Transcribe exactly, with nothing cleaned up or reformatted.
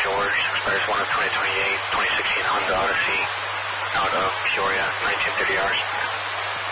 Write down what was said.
George, expires one of twenty twenty-eight, twenty sixteen Honda Odyssey out of Peoria, nineteen thirty hours.